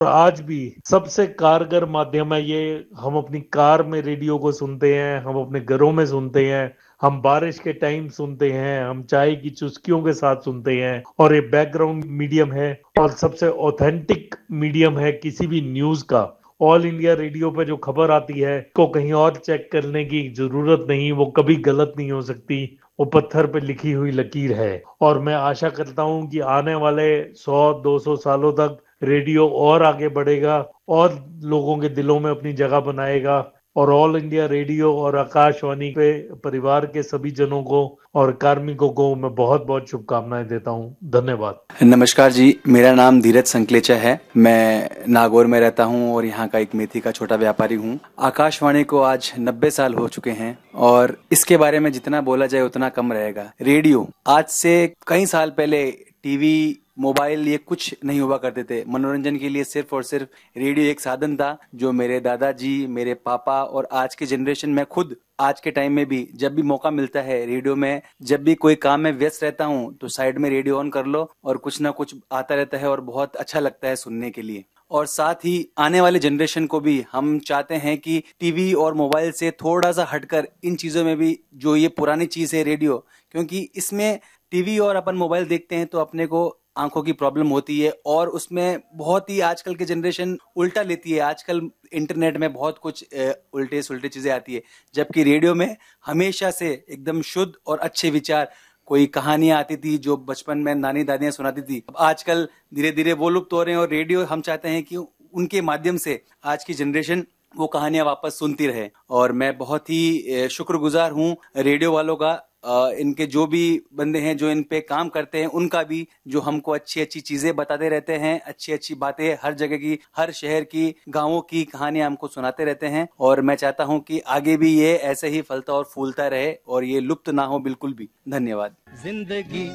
आज भी सबसे कारगर माध्यम है ये। हम अपनी कार में रेडियो को सुनते हैं, हम अपने घरों में सुनते हैं, हम बारिश के टाइम सुनते हैं, हम चाय की चुस्कियों के साथ सुनते हैं, और ये बैकग्राउंड मीडियम है और सबसे ऑथेंटिक मीडियम है किसी भी न्यूज का। ऑल इंडिया रेडियो पे जो खबर आती है को कहीं और चेक करने की जरूरत नहीं, वो कभी गलत नहीं हो सकती। वो पत्थर पे लिखी हुई लकीर है। और मैं आशा करता हूं कि आने वाले 100-200 सालों तक रेडियो और आगे बढ़ेगा और लोगों के दिलों में अपनी जगह बनाएगा। और ऑल इंडिया रेडियो और आकाशवाणी के परिवार के सभी जनों को और कार्मिकों को मैं बहुत बहुत शुभकामनाएं देता हूं। धन्यवाद। नमस्कार जी, मेरा नाम धीरज संकलेचा है। मैं नागौर में रहता हूं और यहाँ का एक मेथी का छोटा व्यापारी हूं। आकाशवाणी को आज 90 साल हो चुके हैं और इसके बारे में जितना बोला जाए उतना कम रहेगा। रेडियो आज से कई साल पहले टीवी, मोबाइल ये कुछ नहीं हुआ करते थे। मनोरंजन के लिए सिर्फ और सिर्फ रेडियो एक साधन था जो मेरे दादाजी, मेरे पापा और आज के जनरेशन में खुद आज के टाइम में भी जब भी मौका मिलता है रेडियो में, जब भी कोई काम में व्यस्त रहता हूँ तो साइड में रेडियो ऑन कर लो और कुछ ना कुछ आता रहता है और बहुत अच्छा लगता है सुनने के लिए। और साथ ही आने वाले जनरेशन को भी हम चाहते हैं कि टीवी और मोबाइल से थोड़ा सा हटकर इन चीजों में भी जो ये पुरानी चीज है रेडियो, क्योंकि इसमें टीवी और अपन मोबाइल देखते हैं तो अपने को आंखों की प्रॉब्लम होती है और उसमें बहुत ही आजकल के जनरेशन उल्टा लेती है। आजकल इंटरनेट में बहुत कुछ उल्टे सुल्टे चीजें आती है, जबकि रेडियो में हमेशा से एकदम शुद्ध और अच्छे विचार, कोई कहानियां आती थी जो बचपन में नानी दादियां सुनाती थी, अब आजकल धीरे धीरे वो लुप्त हो रहे हैं और रेडियो हम चाहते हैं कि उनके माध्यम से आज की जनरेशन वो कहानियां वापस सुनती रहे। और मैं बहुत ही शुक्रगुजार हूँ रेडियो वालों का, इनके जो भी बंदे हैं जो इन पे काम करते हैं उनका भी, जो हमको अच्छी अच्छी चीजें बताते रहते हैं, अच्छी अच्छी बातें हर जगह की, हर शहर की, गांवों की कहानियां हमको सुनाते रहते हैं। और मैं चाहता हूं कि आगे भी ये ऐसे ही फलता और फूलता रहे और ये लुप्त ना हो बिल्कुल भी। धन्यवाद। जिंदगी